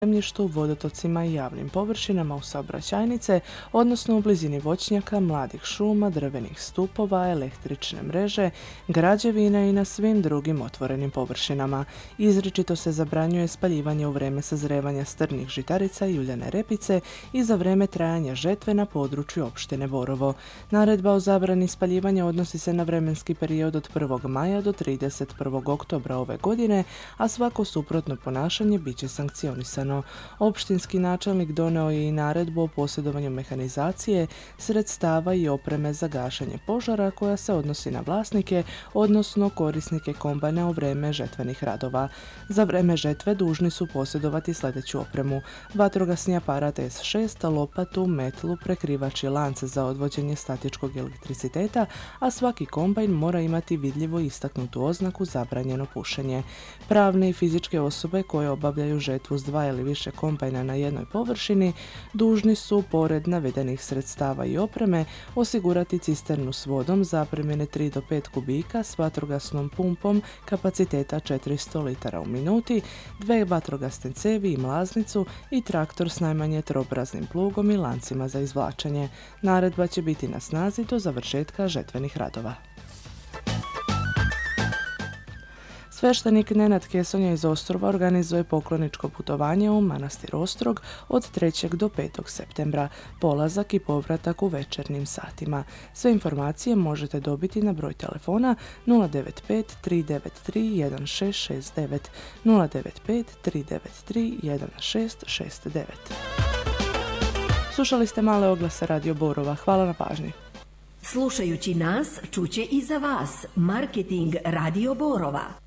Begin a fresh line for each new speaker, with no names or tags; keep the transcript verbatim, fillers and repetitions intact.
zemljištu, vodotocima i javnim površinama u saobraćajnice, odnosno u blizini voćnjaka, mladih šuma, drvenih stupova, električne mreže, građevina i na svim drugim otvorenim površinama. Izričito se zabranjuje spaljivanje u vrijeme sazrevanja strnih žitarica i uljane repice i za vrijeme trajanja žetve na području opštine Borovo. Naredba o zabrani spaljivanja odnosi se na vremenski period od prvog maja do trideset prvog oktobra ove godine, a svako suprotno ponašanje bit će sankcionisano. Opštinski načelnik doneo je i naredbu o posjedovanju mehanizacije, sredstava i opreme za gašenje požara koja se odnosi na vlasnike, odnosno korisnike kombajna u vrijeme žetvenih radova. Za vrijeme žetve dužni su posjedovati sljedeću opremu: vatrogasni aparat S šest, lopatu, metlu, prekrivač i lance za odvođenje statičkog elektriciteta, a svaki kombajn mora imati vidljivo istaknutu oznaku zabranjeno pušenje. Pravne i fizičke osobe koje obavljaju žetvu s dva ili više kombajna na jednoj površini dužni su, pored navedenih sredstava i opreme, osigurati cisternu s vodom zapremljene tri do pet kubika s vatrogasnom pumpom kapaciteta četiristo litara u minuti, dve vatrogasne cevi i mlaznicu i traktor s najmanje troobraznim plugom i lancima za izvlačenje. Naredba će biti na snazi do završetka žetvenih radova. Sveštenik Nenad Kesonja iz Ostrova organizuje pokloničko putovanje u manastir Ostrog od trećeg do petog septembra, polazak i povratak u večernjim satima. Sve informacije možete dobiti na broj telefona nula devet pet tri devet tri jedan šest šest devet, nula devet pet tri devet tri jedan šest šest devet. Slušali ste male oglase Radio Borova. Hvala na pažnji.
Slušajući nas, čuće i za vas. Marketing Radio Borova.